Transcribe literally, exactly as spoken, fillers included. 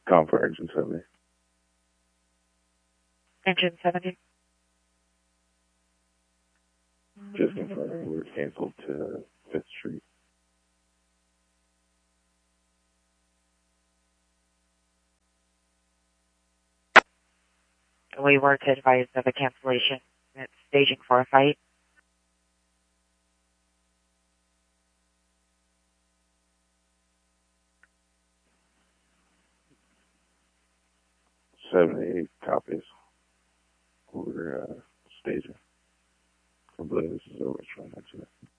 Calm for engine seventy. Engine seventy. Just confirmed. We're canceled to Fifth Street. We were to advise of a cancellation. It's staging for a fight. seventy-eight copies. We're uh, staging. I believe this is over. Try not to.